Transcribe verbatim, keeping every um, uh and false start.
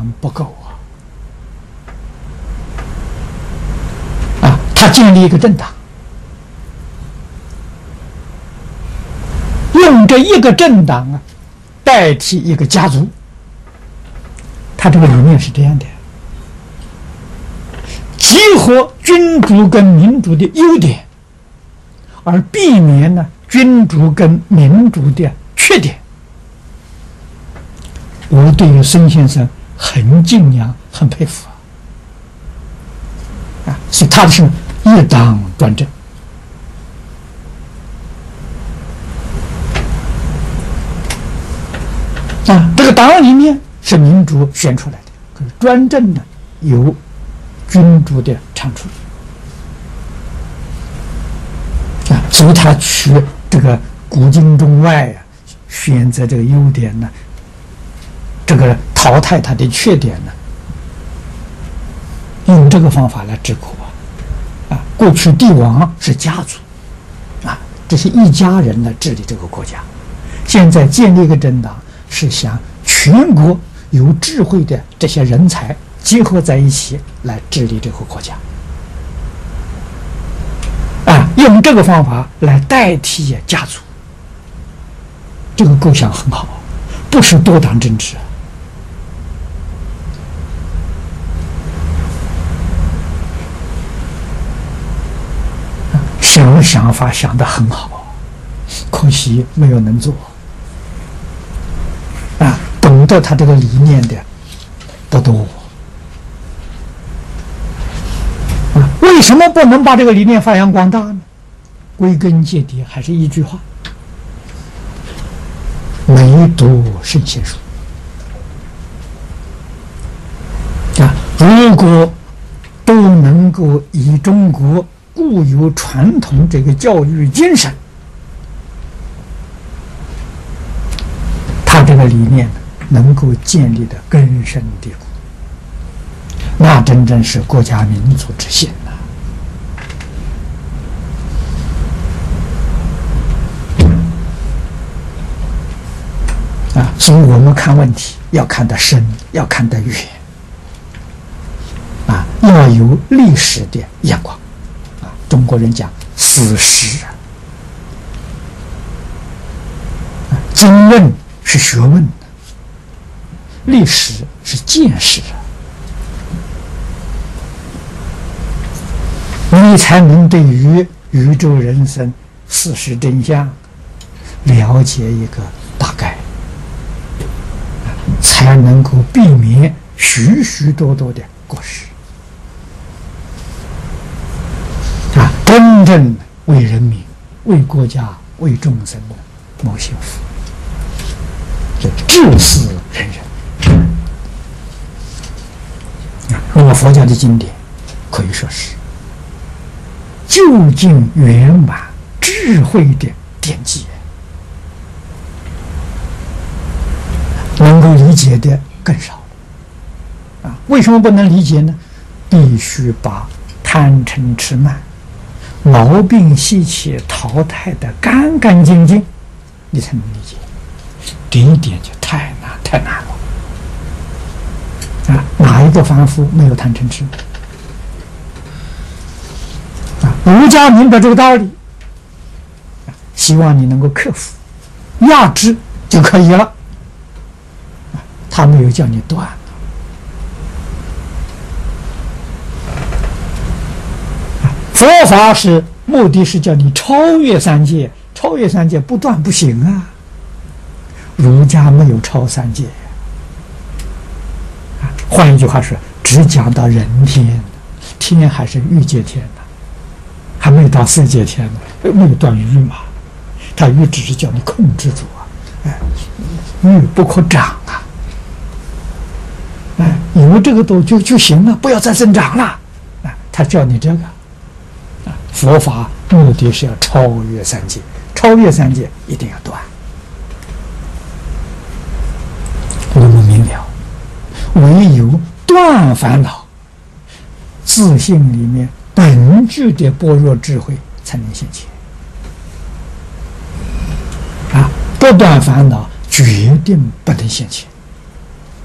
党不够啊！啊，他建立一个政党，用这一个政党啊代替一个家族。他这个理念是这样的：集合君主跟民主的优点，而避免呢君主跟民主的缺点。我对于孙先生很敬仰，很佩服啊！啊，所以他是一党专政啊，这个党里面是民主选出来的，可是专政呢由君主的长处啊，所以他取这个古今中外啊，选择这个优点呢。这个淘汰他的缺点呢，用这个方法来治国啊！啊，过去帝王是家族，啊，这是一家人来治理这个国家。现在建立一个政党，是想全国有智慧的这些人才结合在一起来治理这个国家。啊，用这个方法来代替家族，这个构想很好，不是多党政治。想想法想得很好，可惜没有能做啊！懂得他这个理念的不多啊！为什么不能把这个理念发扬光大呢？归根结底还是一句话：没读圣贤书啊！如果都能够以中国固有传统这个教育精神，他这个理念能够建立的根深蒂固，那真正是国家民族之幸啊！啊，所以我们看问题要看得深，要看得远，啊，要有历史的眼光。中国人讲史实啊，经论是学问，历史是见识啊，你才能对于宇宙人生事实真相了解一个大概，才能够避免许许多多的过失。啊，真正为人民、为国家、为众生的谋幸福，这治世仁人。那么佛教的经典可以说是究竟圆满智慧的典籍，能够理解的更少啊！为什么不能理解呢？必须把贪嗔痴慢毛病习气淘汰的干干净净，你才能理解。这一点就太难太难了啊！哪一个凡夫没有贪嗔痴啊？儒家明白这个道理，希望你能够克服压制就可以了。他没有叫你断。佛法是目的是叫你超越三界，超越三界不断不行啊！儒家没有超三界啊，换一句话说，只讲到人天，天还是欲界天呢，还没有到色界天呢，没有断欲嘛。他欲只是叫你控制住啊，哎，欲不可长啊，哎，有这个都就就行了，不要再增长了啊！他叫你这个。佛法目的是要超越三界，超越三界一定要断。我们明了，唯有断烦恼，自信里面本具的般若智慧才能现前。啊，不断烦恼，决定不能现前。